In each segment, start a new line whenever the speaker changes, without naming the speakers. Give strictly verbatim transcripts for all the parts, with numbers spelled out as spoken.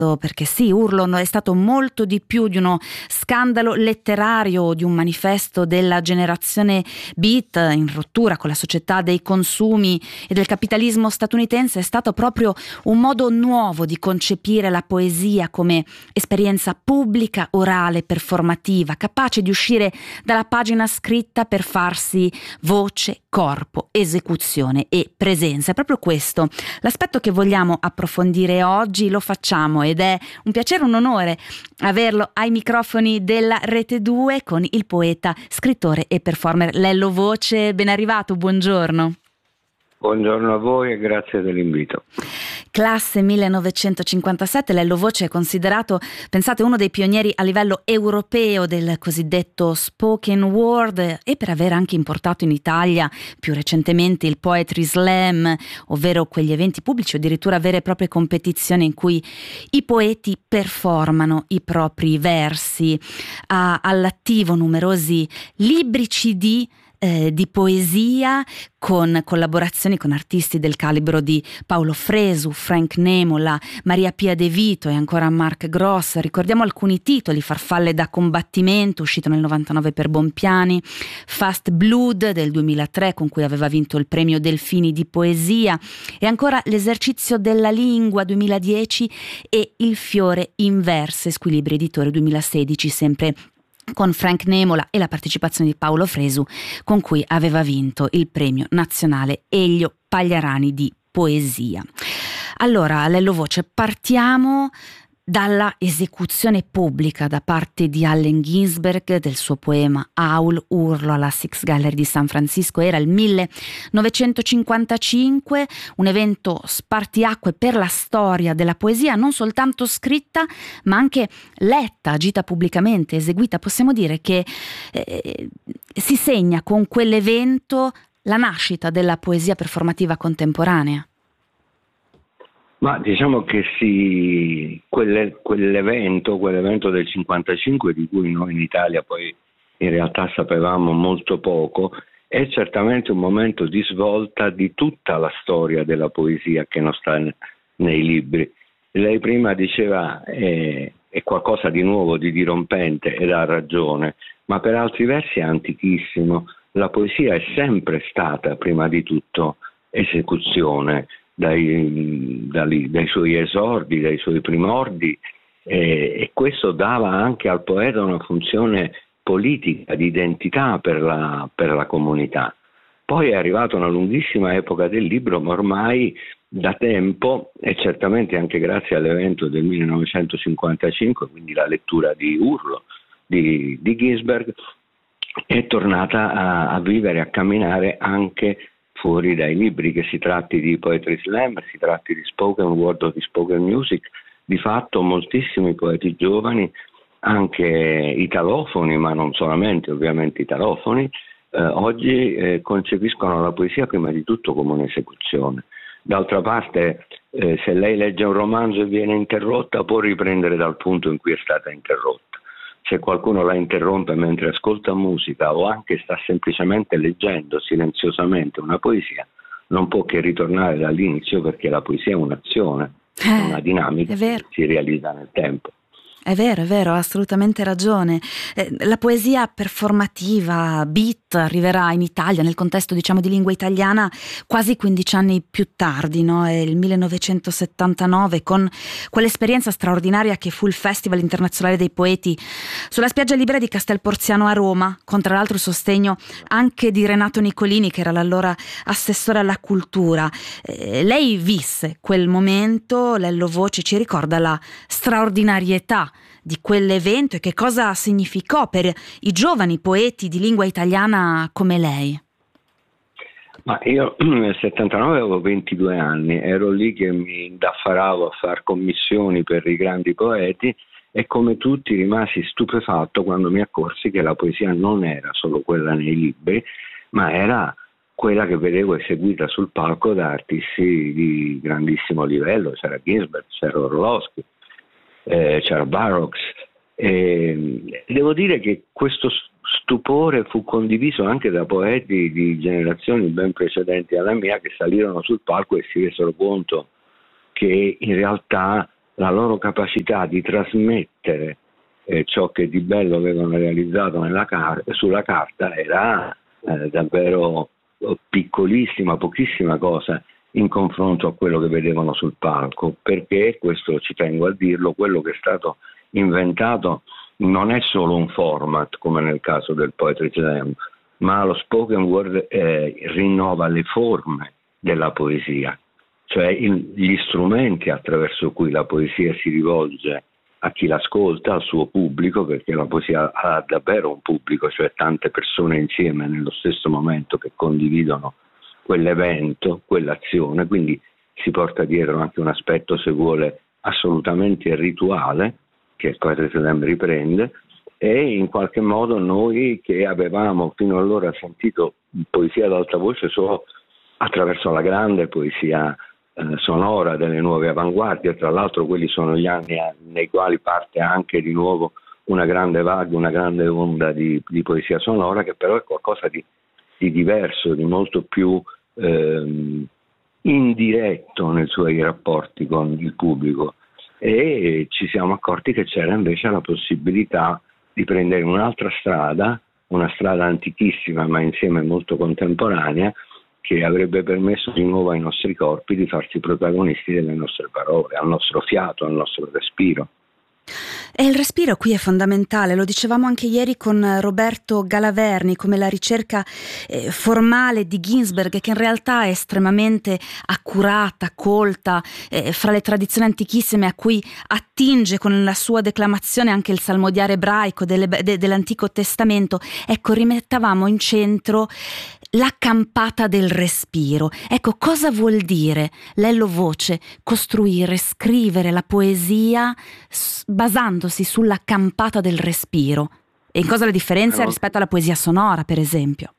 Perché sì, Urlo è stato molto di più di uno scandalo letterario o di un manifesto della generazione beat in rottura con la società dei consumi e del capitalismo statunitense. È stato proprio un modo nuovo di concepire la poesia come esperienza pubblica, orale, performativa, capace di uscire dalla pagina scritta per farsi voce, corpo, esecuzione e presenza. È proprio questo l'aspetto che vogliamo approfondire oggi. Lo facciamo ed è un piacere, un onore averlo ai microfoni della Rete due con il poeta, scrittore e performer Lello Voce. Ben arrivato, buongiorno.
Buongiorno a voi e grazie dell'invito.
Classe millenovecentocinquantasette, Lello Voce è considerato, pensate, uno dei pionieri a livello europeo del cosiddetto spoken word e per aver anche importato in Italia più recentemente il Poetry Slam, ovvero quegli eventi pubblici o addirittura vere e proprie competizioni in cui i poeti performano i propri versi. Ha all'attivo numerosi libri C D Eh, di poesia con collaborazioni con artisti del calibro di Paolo Fresu, Frank Nemola, Maria Pia De Vito e ancora Mark Gross. Ricordiamo alcuni titoli: Farfalle da combattimento, uscito nel novantanove per Bompiani, Fast Blood del duemilatré, con cui aveva vinto il premio Delfini di poesia, e ancora L'esercizio della lingua duemiladieci e Il fiore in verse, Squilibri Editore duemilasedici, sempre con Frank Nemola e la partecipazione di Paolo Fresu, con cui aveva vinto il premio nazionale Elio Pagliarani di poesia. Allora, Lello Voce, partiamo dalla esecuzione pubblica da parte di Allen Ginsberg del suo poema Howl, Urlo alla Six Gallery di San Francisco. Era il millenovecentocinquantacinque, un evento spartiacque per la storia della poesia, non soltanto scritta ma anche letta, agita pubblicamente, eseguita. Possiamo dire che eh, si segna con quell'evento la nascita della poesia performativa contemporanea.
Ma diciamo che sì, quelle, quell'evento, quell'evento del cinquantacinque, di cui noi in Italia poi in realtà sapevamo molto poco, è certamente un momento di svolta di tutta la storia della poesia che non sta nei libri. Lei prima diceva è, è qualcosa di nuovo, di dirompente, ed ha ragione, ma per altri versi è antichissimo. La poesia è sempre stata prima di tutto esecuzione. Dai, dai, dai suoi esordi, dai suoi primordi, eh, e questo dava anche al poeta una funzione politica, di identità per la, per la comunità. Poi è arrivata una lunghissima epoca del libro, ma ormai da tempo, e certamente anche grazie all'evento del millenovecentocinquantacinque, quindi la lettura di Urlo di, di Ginsberg, è tornata a, a vivere, a camminare anche fuori dai libri, che si tratti di Poetry Slam, si tratti di spoken word o di spoken music. Di fatto moltissimi poeti giovani, anche italofoni, ma non solamente ovviamente italofoni, eh, oggi eh, concepiscono la poesia prima di tutto come un'esecuzione. D'altra parte, eh, se lei legge un romanzo e viene interrotta, può riprendere dal punto in cui è stata interrotta. Se qualcuno la interrompe mentre ascolta musica o anche sta semplicemente leggendo silenziosamente una poesia, non può che ritornare dall'inizio, perché la poesia è un'azione,
eh,
una dinamica che si realizza nel tempo.
È vero, è vero, ha assolutamente ragione. Eh, la poesia performativa, beat, arriverà in Italia nel contesto, diciamo, di lingua italiana quasi quindici anni più tardi, no? È il millenovecentosettantanove, con quell'esperienza straordinaria che fu il Festival Internazionale dei Poeti sulla spiaggia libera di Castel Porziano a Roma, con tra l'altro il sostegno anche di Renato Nicolini, che era l'allora assessore alla cultura. Eh, lei visse quel momento, Lello Voce ci ricorda la straordinarietà di quell'evento e che cosa significò per i giovani poeti di lingua italiana come lei.
Ma io nel settantanove avevo ventidue anni, ero lì che mi indaffaravo a fare commissioni per i grandi poeti, e come tutti rimasi stupefatto quando mi accorsi che la poesia non era solo quella nei libri, ma era quella che vedevo eseguita sul palco da artisti di grandissimo livello. C'era Ginsberg, c'era Orlowski, Eh, c'era Barrocks, e devo dire che questo stupore fu condiviso anche da poeti di generazioni ben precedenti alla mia, che salirono sul palco e si resero conto che in realtà la loro capacità di trasmettere eh, ciò che di bello avevano realizzato nella car- sulla carta era eh, davvero piccolissima, pochissima cosa in confronto a quello che vedevano sul palco, perché, questo ci tengo a dirlo, quello che è stato inventato non è solo un format come nel caso del Poetry Slam, ma lo spoken word eh, rinnova le forme della poesia, cioè il, gli strumenti attraverso cui la poesia si rivolge a chi l'ascolta, al suo pubblico, perché la poesia ha davvero un pubblico, cioè tante persone insieme nello stesso momento che condividono quell'evento, quell'azione, quindi si porta dietro anche un aspetto, se vuole, assolutamente rituale, che il Poetry Slam riprende, e in qualche modo noi che avevamo fino allora sentito poesia ad alta voce solo attraverso la grande poesia eh, sonora delle nuove avanguardie, tra l'altro quelli sono gli anni nei quali parte anche di nuovo una grande vaga, una grande onda di, di poesia sonora, che però è qualcosa di, di diverso, di molto più ehm, indiretto nei suoi rapporti con il pubblico, e ci siamo accorti che c'era invece la possibilità di prendere un'altra strada, una strada antichissima ma insieme molto contemporanea, che avrebbe permesso di nuovo ai nostri corpi di farsi protagonisti delle nostre parole, al nostro fiato, al nostro respiro.
E il respiro qui è fondamentale, lo dicevamo anche ieri con Roberto Galaverni, come la ricerca eh, formale di Ginsberg, che in realtà è estremamente accurata, colta, eh, fra le tradizioni antichissime a cui attinge con la sua declamazione anche il salmodiare ebraico delle, de, dell'Antico Testamento. Ecco, rimettavamo in centro la campata del respiro. Ecco, cosa vuol dire, Lello Voce, costruire, scrivere la poesia basandosi sulla campata del respiro? E in cosa la differenzia no. rispetto alla poesia sonora, per esempio?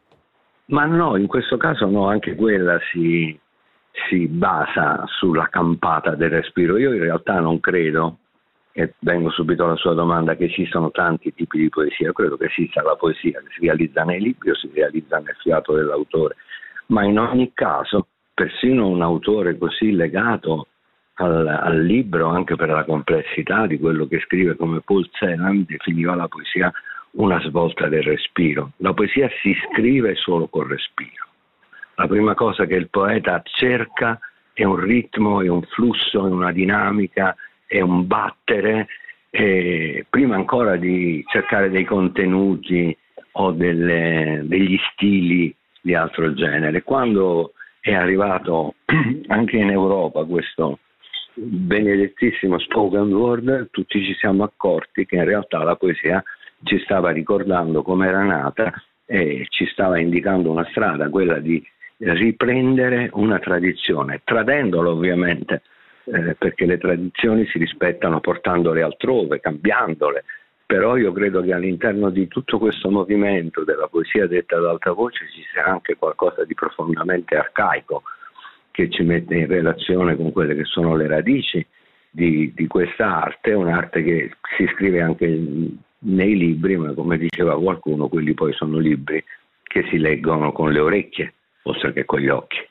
Ma no, in questo caso no, anche quella si, si basa sulla campata del respiro. Io in realtà non credo, e vengo subito alla sua domanda, che esistano tanti tipi di poesia. Io credo che esista la poesia che si realizza nei libri o si realizza nel fiato dell'autore, ma in ogni caso persino un autore così legato al, al libro, anche per la complessità di quello che scrive, come Paul Celan, definiva la poesia una svolta del respiro. La poesia si scrive solo col respiro. La prima cosa che il poeta cerca è un ritmo, è un flusso, è una dinamica, è un battere, eh, prima ancora di cercare dei contenuti o delle, degli stili di altro genere. Quando è arrivato anche in Europa questo benedettissimo spoken word, tutti ci siamo accorti che in realtà la poesia ci stava ricordando come era nata e ci stava indicando una strada, quella di riprendere una tradizione, tradendola ovviamente, Eh, perché le tradizioni si rispettano portandole altrove, cambiandole, però io credo che all'interno di tutto questo movimento della poesia detta ad alta voce ci sia anche qualcosa di profondamente arcaico che ci mette in relazione con quelle che sono le radici di, di questa arte, un'arte che si scrive anche nei libri, ma come diceva qualcuno, quelli poi sono libri che si leggono con le orecchie oltre che con gli occhi.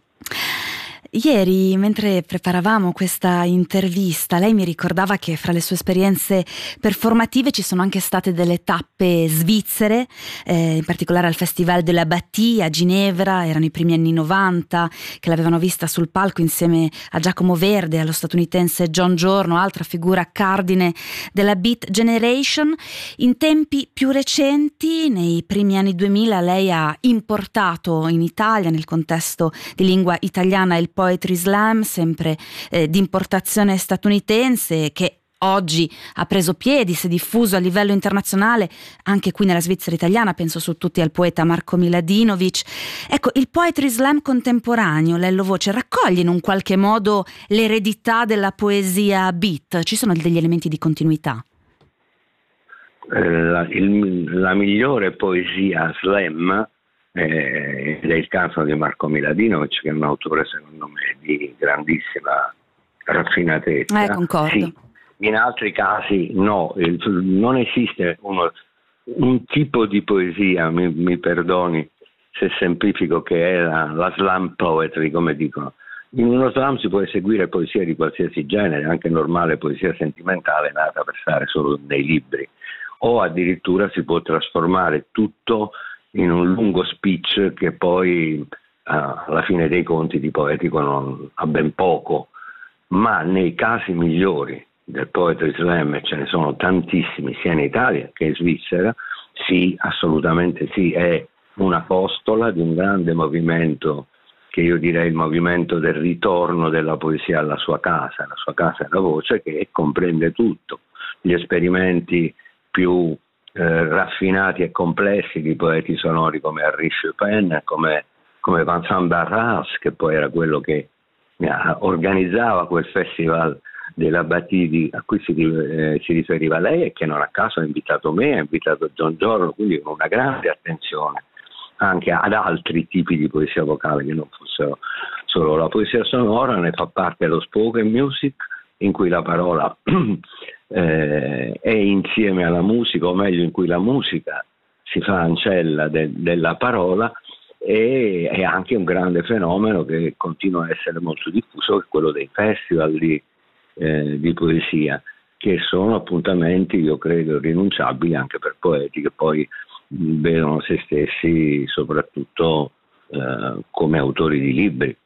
Ieri, mentre preparavamo questa intervista, lei mi ricordava che fra le sue esperienze performative ci sono anche state delle tappe svizzere, eh, in particolare al Festival de la Bâtie a Ginevra. Erano i primi anni novanta, che l'avevano vista sul palco insieme a Giacomo Verde, allo statunitense John Giorno, altra figura cardine della Beat Generation. In tempi più recenti, nei primi anni duemila, lei ha importato in Italia, nel contesto di lingua italiana, il Poetry Slam, sempre eh, di importazione statunitense, che oggi ha preso piedi, si è diffuso a livello internazionale, anche qui nella Svizzera italiana. Penso su tutti al poeta Marco Miladinovic. Ecco, il Poetry Slam contemporaneo, Lello Voce, raccoglie in un qualche modo l'eredità della poesia beat? Ci sono degli elementi di continuità?
La, il, la migliore poesia slam, ed è il caso di Marco Miladinovic, che è un autore secondo me di grandissima raffinatezza.
Eh, concordo.
Sì. In altri casi no, non esiste uno, un tipo di poesia, mi, mi perdoni se semplifico, che è la, la slam poetry, come dicono. In uno slam si può eseguire poesia di qualsiasi genere, anche normale poesia sentimentale nata per stare solo nei libri, o addirittura si può trasformare tutto in un lungo speech che poi uh, alla fine dei conti di poetico non ha ben poco, ma nei casi migliori del poetry slam, e ce ne sono tantissimi sia in Italia che in Svizzera, sì, assolutamente sì, è una costola di un grande movimento, che io direi il movimento del ritorno della poesia alla sua casa, la sua casa è la voce, che comprende tutto, gli esperimenti più eh, raffinati e complessi di poeti sonori come Henri Chopin, come, come Vincent Barras, che poi era quello che eh, organizzava quel festival della Batidi a cui si, eh, si riferiva lei, e che non a caso ha invitato me, ha invitato John Giorno, quindi con una grande attenzione anche ad altri tipi di poesia vocale che non fossero solo la poesia sonora. Ne fa parte lo spoken music, in cui la parola eh, è insieme alla musica, o meglio in cui la musica si fa ancella de- della parola, e è anche un grande fenomeno che continua a essere molto diffuso, che è quello dei festival di, eh, di poesia, che sono appuntamenti, io credo, irrinunciabili anche per poeti che poi vedono se stessi soprattutto eh, come autori di libri.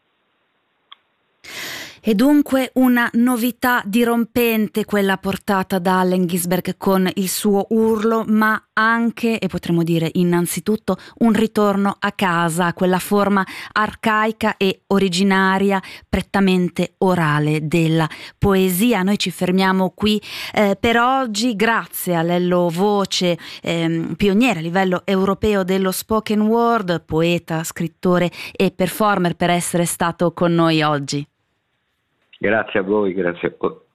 E dunque una novità dirompente quella portata da Allen Ginsberg con il suo Urlo, ma anche, e potremmo dire innanzitutto, un ritorno a casa, a quella forma arcaica e originaria, prettamente orale della poesia. Noi ci fermiamo qui eh, per oggi, grazie a Lello Voce, ehm, pioniere a livello europeo dello spoken word, poeta, scrittore e performer, per essere stato con noi oggi.
Grazie a voi, grazie a voi.